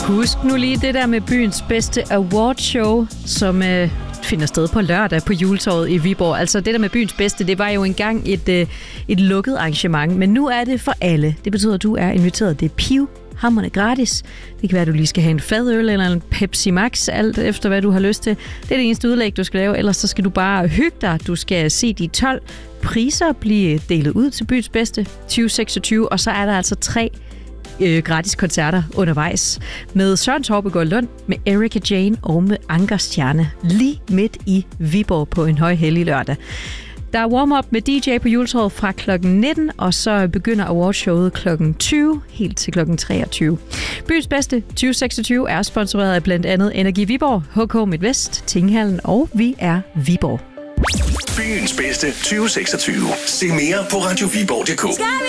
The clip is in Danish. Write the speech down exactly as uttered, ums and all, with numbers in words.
Husk nu lige det der med byens bedste awardshow, som øh, finder sted på lørdag på Juletorvet i Viborg. Altså det der med byens bedste, det var jo engang et, øh, et lukket arrangement, men nu er det for alle. Det betyder, at du er inviteret. Det er piv, hamrende gratis. Det kan være, at du lige skal have en fadøl eller en Pepsi Max, alt efter hvad du har lyst til. Det er det eneste udlæg, du skal lave. Ellers så skal du bare hygge dig. Du skal se de tolv priser blive delet ud til byens bedste tyve seksogtyve, og så er der altså tre øh, gratis koncerter undervejs med Søren Torbegaard Lund, med Erika Jane og med Anker Stjerne lige midt i Viborg på en højhellig lørdag. Der er warm-up med D J på Juletorvet fra klokken nitten, og så begynder awardshowet klokken tyve, helt til klokken treogtyve. Byens bedste tyve seksogtyve er sponsoreret af blandt andet Energi Viborg, H K Midtvest, Tinghallen og Vi er Viborg. Byens bedste tyve seksogtyve. Se mere på radio viborg punktum d k.